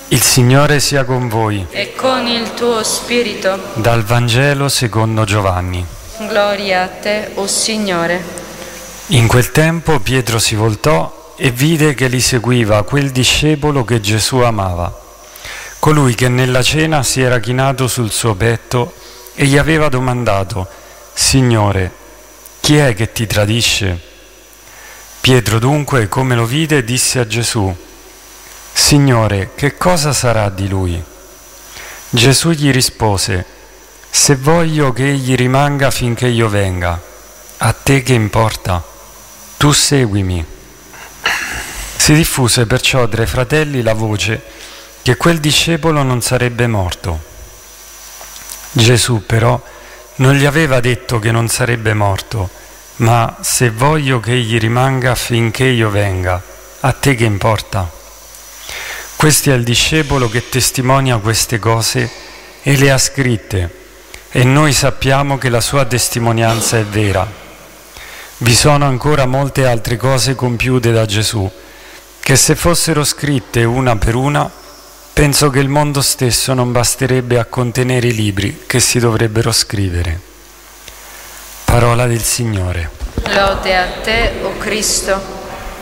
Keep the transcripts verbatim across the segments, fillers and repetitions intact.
Il Signore sia con voi. E con il tuo spirito. Dal Vangelo secondo Giovanni. Gloria a te, o Signore. In quel tempo Pietro si voltò e vide che li seguiva quel discepolo che Gesù amava, colui che nella cena si era chinato sul suo petto e gli aveva domandato: Signore, chi è che ti tradisce? Pietro dunque, come lo vide, disse a Gesù: Signore, che cosa sarà di lui? Gesù gli rispose: Se voglio che egli rimanga finché io venga, a te che importa? Tu seguimi. Si diffuse perciò tra i fratelli la voce che quel discepolo non sarebbe morto. Gesù però non gli aveva detto che non sarebbe morto, ma se voglio che egli rimanga finché io venga, a te che importa? Questo è il discepolo che testimonia queste cose e le ha scritte, e noi sappiamo che la sua testimonianza è vera. Vi sono ancora molte altre cose compiute da Gesù, che se fossero scritte una per una, penso che il mondo stesso non basterebbe a contenere i libri che si dovrebbero scrivere. Parola del Signore. Lode a te, o Cristo.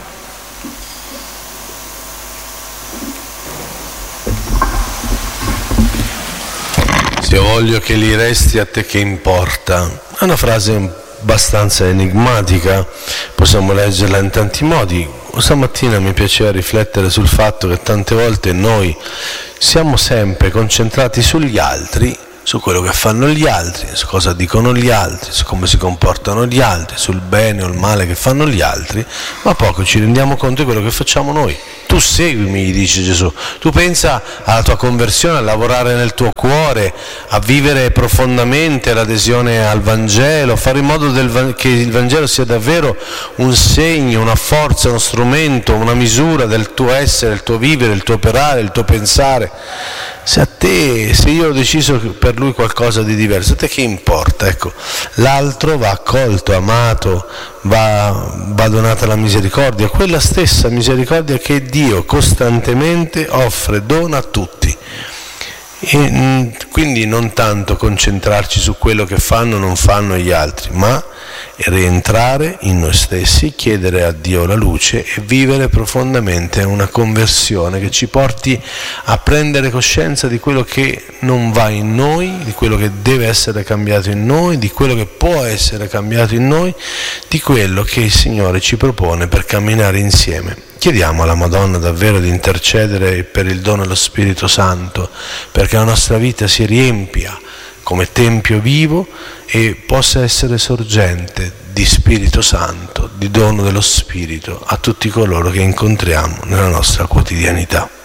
Se voglio che li resti, a te che importa. È una frase abbastanza enigmatica, possiamo leggerla in tanti modi. Stamattina mi piaceva riflettere sul fatto che tante volte noi siamo sempre concentrati sugli altri, su quello che fanno gli altri, su cosa dicono gli altri, su come si comportano gli altri, sul bene o il male che fanno gli altri, ma poco ci rendiamo conto di quello che facciamo noi. Tu seguimi, gli dice Gesù, tu pensa alla tua conversione, a lavorare nel tuo cuore, a vivere profondamente l'adesione al Vangelo, fare in modo del, che il Vangelo sia davvero un segno, una forza, uno strumento, una misura del tuo essere, del tuo vivere, del tuo operare, del tuo pensare. Se a te, se io ho deciso per lui qualcosa di diverso, a te che importa? Ecco, l'altro va accolto, amato, va, va donata la misericordia, quella stessa misericordia che Dio costantemente offre, dona a tutti. E quindi non tanto concentrarci su quello che fanno o non fanno gli altri, ma rientrare in noi stessi, chiedere a Dio la luce e vivere profondamente una conversione che ci porti a prendere coscienza di quello che non va in noi, di quello che deve essere cambiato in noi, di quello che può essere cambiato in noi, di quello che il Signore ci propone per camminare insieme. Chiediamo alla Madonna davvero di intercedere per il dono dello Spirito Santo, perché la nostra vita si riempia come tempio vivo e possa essere sorgente di Spirito Santo, di dono dello Spirito a tutti coloro che incontriamo nella nostra quotidianità.